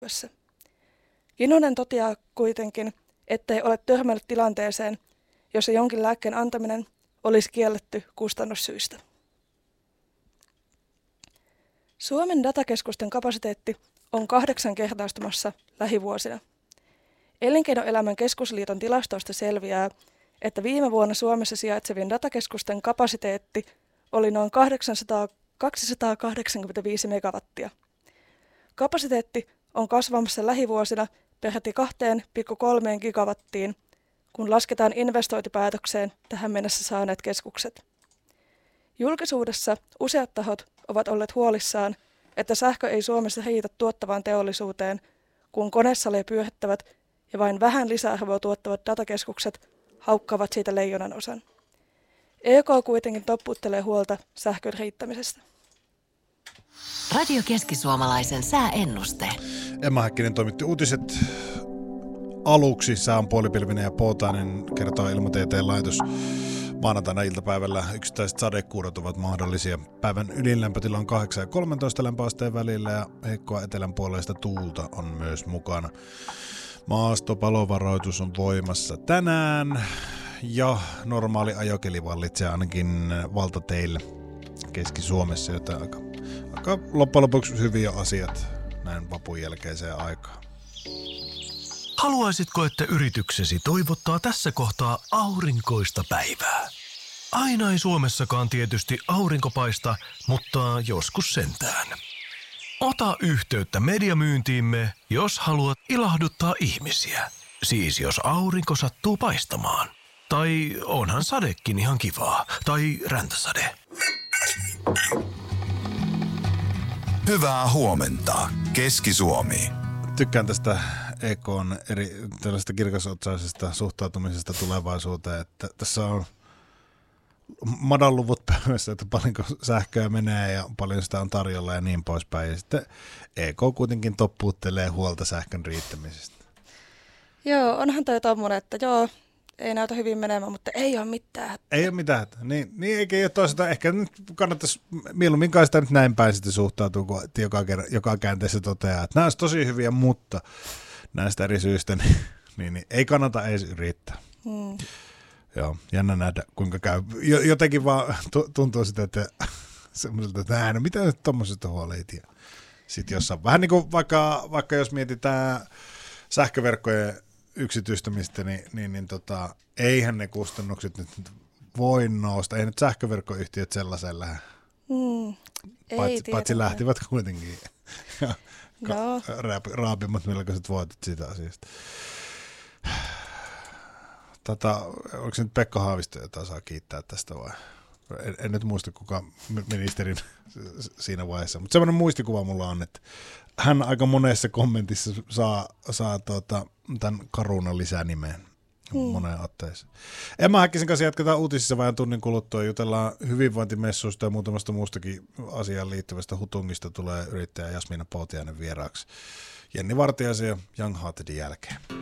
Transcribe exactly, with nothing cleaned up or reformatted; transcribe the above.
Kinnunen toteaa kuitenkin, ettei ole törmännyt tilanteeseen, jossa jonkin lääkkeen antaminen olisi kielletty kustannussyistä. Suomen datakeskusten kapasiteetti on kahdeksankertaistumassa lähivuosina. Elinkeinoelämän keskusliiton tilastoista selviää, että viime vuonna Suomessa sijaitsevien datakeskusten kapasiteetti oli noin kaksisataakahdeksankymmentäviisi megawattia. Kapasiteetti on kasvamassa lähivuosina peräti kahteen pilkku kolmeen gigawattiin, kun lasketaan investointipäätökseen tähän mennessä saaneet keskukset. Julkisuudessa useat tahot ovat olleet huolissaan, että sähkö ei Suomessa riitä tuottavaan teollisuuteen, kun konesaleja pyörittävät ja vain vähän lisäarvoa tuottavat datakeskukset haukkaavat siitä leijonan osan. E K kuitenkin toputtelee huolta sähkön riittämisestä. Radio Keski-Suomalaisen sääennuste. Emma Häkkinen toimitti uutiset. Aluksi sää on puolipilvinen ja poutainen, kertoo Ilmatieteen laitos. Maanantaina iltapäivällä yksittäiset sadekuurot ovat mahdollisia. Päivän ydinlämpötila on kahdeksan ja kolmetoista lämpöasteen välillä ja heikkoa etelän puoleista tuulta on myös mukana. Maastopalovaroitus on voimassa tänään ja normaali ajokeli vallitsee ainakin valtateillä Keski-Suomessa, joten aika, aika loppujen lopuksi hyviä asiat näin vapun jälkeiseen aikaan. Haluaisitko, että yrityksesi toivottaa tässä kohtaa aurinkoista päivää? Aina ei Suomessakaan tietysti aurinko paista, mutta joskus sentään. Ota yhteyttä mediamyyntiimme, jos haluat ilahduttaa ihmisiä. Siis jos aurinko sattuu paistamaan. Tai onhan sadekin ihan kivaa. Tai räntäsade. Hyvää huomenta, Keski-Suomi. Tykkään tästä E K:n eri tällaista kirkasotsaisesta suhtautumisesta tulevaisuuteen, että tässä on madalluvut päivässä, että paljonko sähköä menee ja paljon sitä on tarjolla ja niin poispäin. Ja sitten E K kuitenkin toppuuttelee huolta sähkön riittämisestä. Joo, onhan toi tommonen, että joo, ei näytä hyvin menemään, mutta ei ole mitään. Ei ole mitään. Niin, niin eikä ole toisaalta, ehkä nyt kannattaisi mieluummin kai sitä nyt näin päin sitten suhtautua, kun joka, kerran, joka käänteessä toteaa, että nämä olisi tosi hyviä, mutta näistä eri syistä, niin, niin, niin ei kannata edes yrittää. Hmm. Joo, jännä nähdä, kuinka käy. Jotenkin vaan tuntuu sitä, että semmoiselta, että nää, no mitä nyt tommosesta huolehtii. Sitten jossain, vähän niin kuin vaikka, vaikka jos mietitään sähköverkkojen yksityistämistä, niin, niin, niin tota, eihän ne kustannukset nyt voi nousta. Ei nyt sähköverkkoyhtiöt sellaisen lähde. Hmm, paitsi, paitsi lähtivät kuitenkin. Ja no. raapimmat melkoiset voitot siitä asiasta. Tata, oliko se nyt Pekka Haavisto, jota saa kiittää tästä vai? En, en nyt muista kuka ministerin siinä vaiheessa, mutta semmoinen muistikuva mulla on, että hän aika monessa kommentissa saa, saa tuota, tämän Carunan lisänimeen hmm. moneen otteeseen. Emma Häkkisen kanssa jatketaan uutisissa vain tunnin kuluttua. Jutellaan hyvinvointimessuista ja muutamasta muustakin asiaan liittyvästä hutungista. Tulee yrittäjä Jasmiina Poutiainen vieraaksi Jenni Vartiaisen ja Young Heartedin jälkeen.